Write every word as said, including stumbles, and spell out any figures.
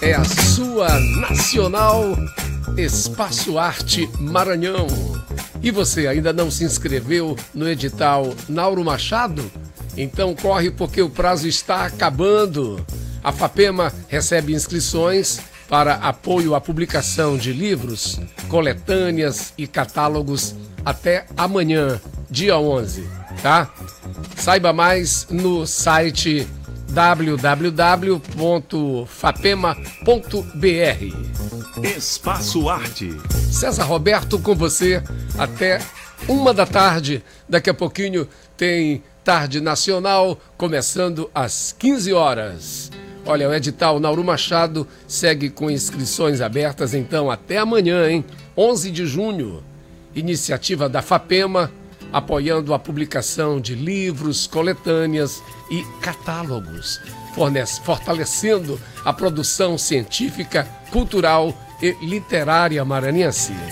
é a sua Nacional Espaço Arte Maranhão. E você ainda não se inscreveu no edital Nauro Machado? Então corre, porque o prazo está acabando. A FAPEMA recebe inscrições para apoio à publicação de livros, coletâneas e catálogos até amanhã, dia onze, tá? Saiba mais no site w w w ponto fapema ponto b r. Espaço Arte. César Roberto com você até uma da tarde. Daqui a pouquinho tem Tarde Nacional, começando às quinze horas. Olha, o edital Nauro Machado segue com inscrições abertas, então até amanhã, hein? onze de junho. Iniciativa da FAPEMA, apoiando a publicação de livros, coletâneas e catálogos, fornece, fortalecendo a produção científica, cultural e literária maranhense.